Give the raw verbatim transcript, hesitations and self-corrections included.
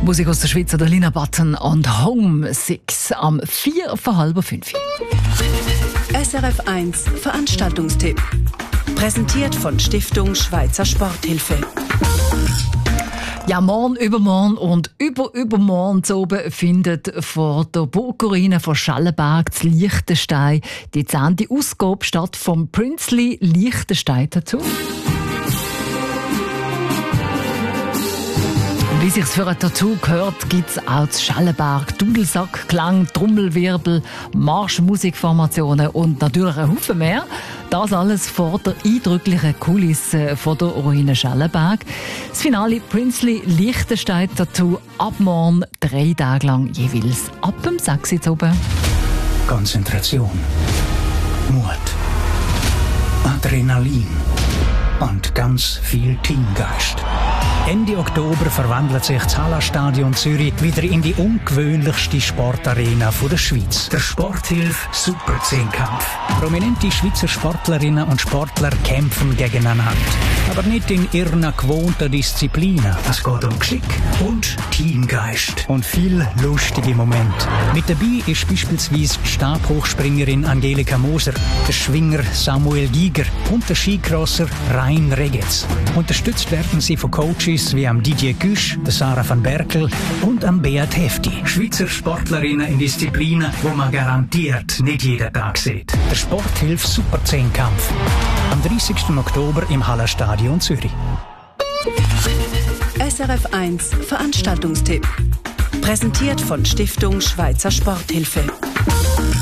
Musik aus der Schweiz, der Lina Button und Home Six am vier vor halb fünf. S R F eins Veranstaltungstipp. Präsentiert von Stiftung Schweizer Sporthilfe. Ja, morgen, übermorgen und überübermorgen zu oben findet vor der Burgruine von Schallenberg zu Liechtenstein die zehnte Ausgabe statt vom Princely Liechtenstein Tattoo. Wie sich's für ein Tattoo gehört, gibt's auch zu Schallenberg Dudelsack, Klang, Trommelwirbel, Marschmusikformationen und natürlich ein Haufen mehr. Das alles vor der eindrücklichen Kulisse von der Ruine Schallenberg. Das Finale Princely Liechtenstein Tattoo ab morgen drei Tage lang jeweils ab dem sechs Uhr oben. Konzentration, Mut, Adrenalin und ganz viel Teamgeist. Ende Oktober verwandelt sich das Hallenstadion Zürich wieder in die ungewöhnlichste Sportarena der Schweiz. Der Sporthilfe Super-Zehnkampf. Prominente Schweizer Sportlerinnen und Sportler kämpfen gegeneinander. Aber nicht in ihren gewohnten Disziplinen. Es geht um Geschick und Teamgeist. Und viel lustige Momente. Mit dabei ist beispielsweise Stabhochspringerin Angelika Moser, der Schwinger Samuel Giger und der Skicrosser Rein Regetz. Unterstützt werden sie von Coaches wie am Didier Güsch, der Sarah van Berkel und am Beat Hefti. Schweizer Sportlerinnen in Disziplinen, wo man garantiert nicht jeden Tag sieht. Der Sporthilfe Super-Zehnkampf. Am dreißigsten Oktober im Hallenstadion Zürich. S R F eins Veranstaltungstipp. Präsentiert von Stiftung Schweizer Sporthilfe.